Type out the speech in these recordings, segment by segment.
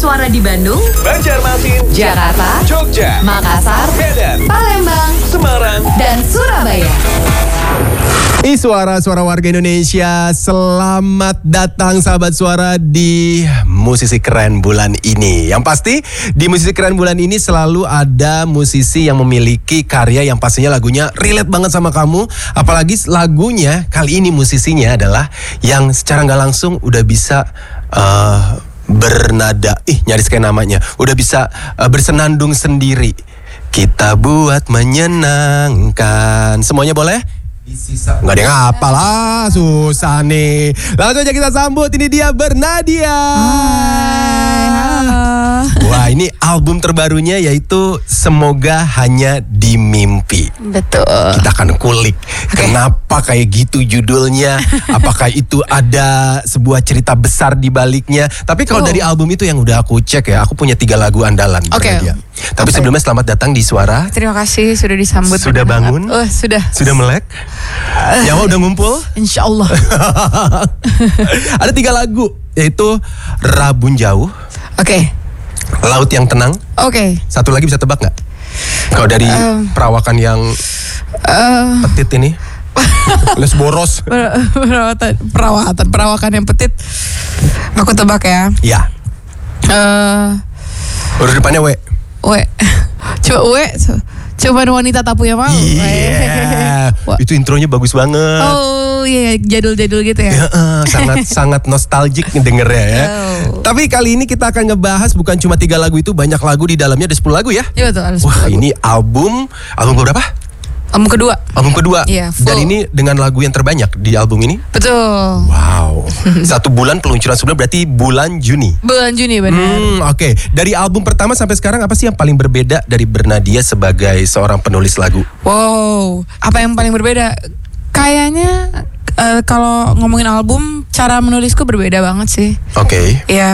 Suara di Bandung, Banjarmasin, Jakarta, Jogja, Makassar, Medan, Palembang, Semarang, dan Surabaya. Suara-suara warga Indonesia, selamat datang sahabat suara di Musisi Keren bulan ini. Yang pasti di Musisi Keren bulan ini selalu ada musisi yang memiliki karya yang pastinya lagunya relate banget sama kamu. Apalagi lagunya kali ini musisinya adalah yang secara nggak langsung udah bisa bernada, nyaris kayak namanya, udah bisa bersenandung sendiri. Kita buat menyenangkan. Semuanya boleh? Nggak ada yang apa lah, susah nih. Langsung aja kita sambut, ini dia Bernadia. Wah, ini album terbarunya yaitu Semoga Hanya di Mimpi. Betul. Kita akan kulik kenapa kayak gitu judulnya. Apakah itu ada sebuah cerita besar di baliknya. Tapi kalau dari album itu yang udah aku cek ya, aku punya 3 lagu andalan. Bernadia. Tapi sebelumnya selamat datang di Suara. Terima kasih sudah disambut. Sudah bangun? Sudah. Sudah melek? Nyawa udah ngumpul? Insya Allah. Ada 3 lagu, yaitu Rabun Jauh, Oke. Laut yang Tenang. Oke. Satu lagi bisa tebak gak? Kalau dari perawakan yang petit ini, les boros. Perawakan yang petit. Aku tebak ya. Ya. Udah depannya W. Cuman wanita tak punya mau. Iya. Itu intronya bagus banget. Oh iya, jadul-jadul gitu ya. Sangat nostalgic ngedengernya ya. Tapi kali ini kita akan ngebahas bukan cuma 3 lagu itu, banyak lagu di dalamnya, ada 10 lagu ya. Iya betul. Wah, ini album berapa? Album kedua. Iya, Iya, dan ini dengan lagu yang terbanyak di album ini. Betul. Wow. 1 bulan peluncuran sebelum, berarti bulan Juni. Bulan Juni benar. Oke. Dari album pertama sampai sekarang, apa sih yang paling berbeda dari Bernadia sebagai seorang penulis lagu? Wow, apa yang paling berbeda? Kayaknya kalau ngomongin album, cara menulisku berbeda banget sih. Oke. Ya,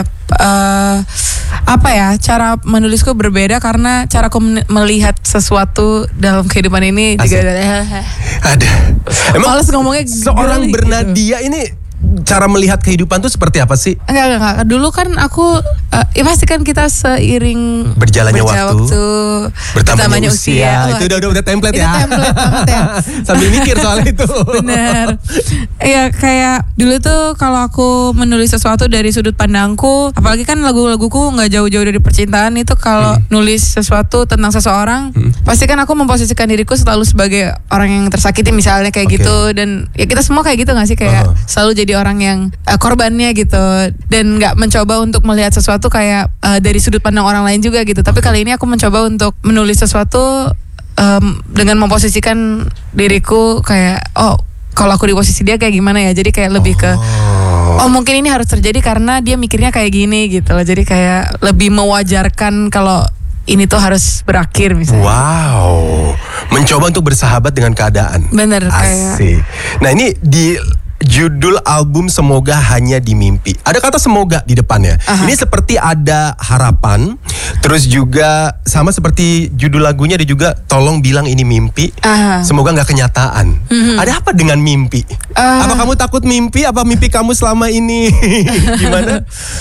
cara menulisku berbeda karena cara aku melihat sesuatu dalam kehidupan ini juga ada. Emang males ngomongnya seorang gitu. Bernadia ini cara melihat kehidupan tuh seperti apa sih? Enggak. Dulu kan aku pasti kan kita seiring berjalannya waktu bertambahnya usia. Itu udah template itu ya. Template banget ya. Sambil mikir soal itu. Benar. Ya kayak dulu tuh kalau aku menulis sesuatu dari sudut pandangku, apalagi kan lagu-laguku nggak jauh-jauh dari percintaan, itu kalau nulis sesuatu tentang seseorang, pasti kan aku memposisikan diriku selalu sebagai orang yang tersakiti misalnya kayak gitu, dan ya kita semua kayak gitu nggak sih, kayak selalu jadi orang yang korbannya gitu, dan nggak mencoba untuk melihat sesuatu kayak dari sudut pandang orang lain juga gitu. Tapi kali ini aku mencoba untuk menulis sesuatu dengan memposisikan diriku kayak kalau aku di posisi dia kayak gimana ya. Jadi kayak lebih ke mungkin ini harus terjadi karena dia mikirnya kayak gini gitu loh. Jadi kayak lebih mewajarkan kalau ini tuh harus berakhir misalnya. Wow, mencoba untuk bersahabat dengan keadaan. Bener. Asik. Nah, ini di judul album Semoga Hanya di Mimpi, ada kata semoga di depannya. Ini seperti ada harapan. Terus juga sama seperti judul lagunya, dia juga tolong bilang ini mimpi. Semoga gak kenyataan. Ada apa dengan mimpi? Apa kamu takut mimpi? Apa mimpi kamu selama ini gimana?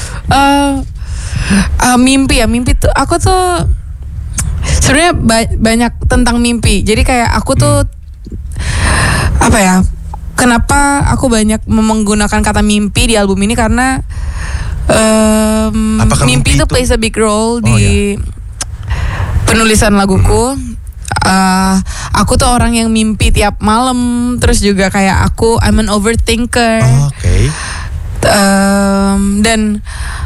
Mimpi tuh aku tuh sebenarnya banyak tentang mimpi. Jadi kayak aku tuh kenapa aku banyak menggunakan kata mimpi di album ini, karena mimpi itu plays a big role di penulisan laguku. Aku tuh orang yang mimpi tiap malam. Terus juga kayak I'm an overthinker. Dan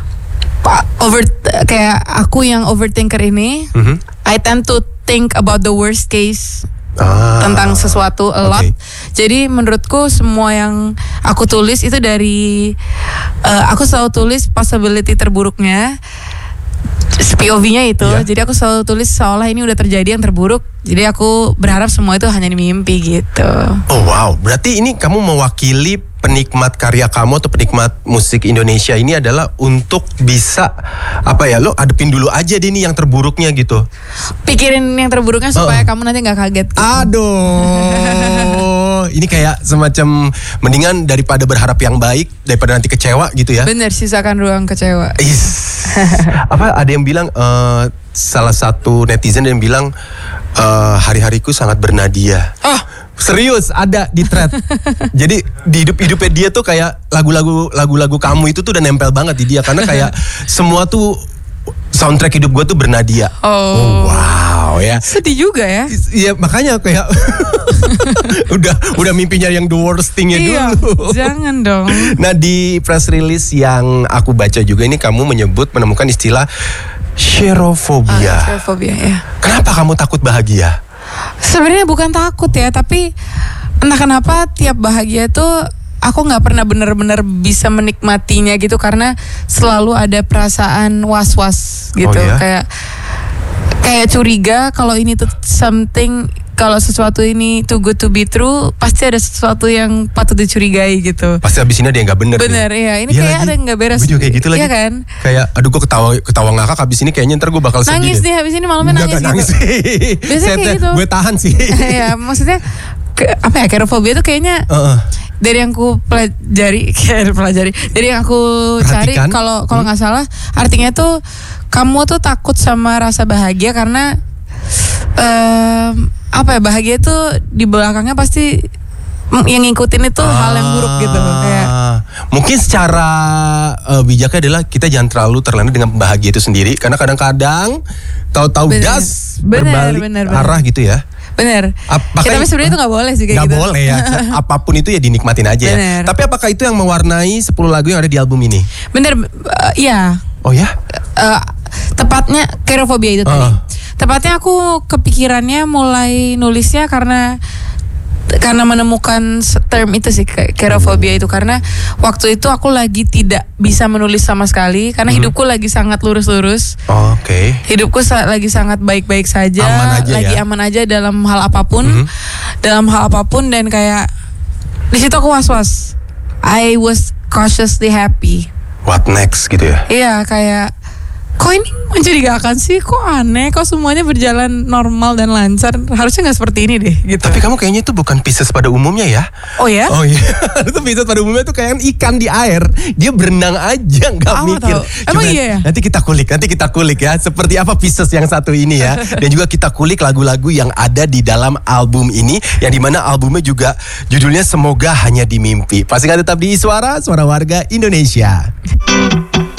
kayak aku yang overthinker ini, I tend to think about the worst case tentang sesuatu a lot. Jadi menurutku semua yang aku tulis itu dari aku selalu tulis possibility terburuknya, POV-nya itu. Jadi aku selalu tulis seolah ini udah terjadi yang terburuk. Jadi aku berharap semua itu hanya di mimpi gitu. Oh wow, berarti ini kamu mewakili penikmat karya kamu atau penikmat musik Indonesia ini adalah untuk bisa lo hadepin dulu aja deh nih yang terburuknya gitu. Pikirin yang terburuknya supaya kamu nanti nggak kaget. Gitu. Aduh. Oh, ini kayak semacam mendingan daripada berharap yang baik daripada nanti kecewa gitu ya. Bener, sisakan ruang kecewa. Apa ada yang bilang salah satu netizen yang bilang hari-hariku sangat bernadia. Oh, serius ada di thread. Jadi di hidupnya dia tuh kayak lagu-lagu kamu itu tuh udah nempel banget di dia karena kayak semua tuh soundtrack hidup gue tuh bernadia. Oh, wow ya. Sedih juga ya. Iya makanya kayak udah mimpinya yang the worst thingnya Iya, dulu. jangan dong. Nah di press release yang aku baca juga ini kamu menemukan istilah xerofobia. Xerofobia ya. Kenapa kamu takut bahagia? Sebenarnya bukan takut ya, tapi entah kenapa tiap bahagia tuh aku nggak pernah benar-benar bisa menikmatinya gitu karena selalu ada perasaan was-was gitu. Oh, iya? Kayak curiga kalau ini tuh something, kalau sesuatu ini too good to be true, pasti ada sesuatu yang patut dicurigai gitu. Pasti abis ini ada yang nggak bener. Bener ya, ini Iya kayak lagi. ada yang nggak beres. Gue juga kayak gitu lagi. Iya kan? Kayak aduh gue ketawa ngakak abis ini kayaknya ntar gue bakal sedih. Nangis deh habis ini malamnya Nggak nangis gitu. sih. Biasanya kayak gitu. Gue tahan sih. Ya maksudnya xerofobia tuh kayaknya dari yang aku pelajari, dari yang aku cari, Perhatikan. kalau nggak salah artinya tuh kamu tuh takut sama rasa bahagia karena bahagia tuh di belakangnya pasti yang ngikutin itu hal yang buruk gitu kayak. Mungkin secara bijaknya adalah kita jangan terlalu terlena dengan bahagia itu sendiri karena kadang-kadang tahu-tahu das berbalik arah gitu ya. Bener. Tapi sebenarnya itu nggak boleh sih kayak gitu. Nggak boleh ya. Apapun itu ya dinikmatin aja ya. Bener. Tapi apakah itu yang mewarnai 10 lagu yang ada di album ini? Bener, iya. Oh ya? Tepatnya xerofobia itu tadi. Tepatnya aku kepikirannya mulai nulisnya karena menemukan term itu sih, xerofobia itu, karena waktu itu aku lagi tidak bisa menulis sama sekali karena hidupku lagi sangat lurus-lurus. Oke. Hidupku lagi sangat baik-baik saja, Aman aja lagi ya? aman aja dalam hal apapun, dan kayak di situ aku was-was. I was cautiously happy. What next gitu ya? Iya, kayak kok ini mencurigakan sih, kok aneh, kok semuanya berjalan normal dan lancar, harusnya nggak seperti ini deh gitu. Tapi kamu kayaknya itu bukan Pisces pada umumnya ya? Oh ya? Oh iya, itu Pisces pada umumnya tuh kayak ikan di air, dia berenang aja nggak mikir. Emang iya ya? Nanti kita kulik ya, seperti apa Pisces yang satu ini ya. Dan juga kita kulik lagu-lagu yang ada di dalam album ini, yang dimana albumnya juga judulnya Semoga Hanya di Mimpi. Pastikan tetap di Suara Warga Indonesia.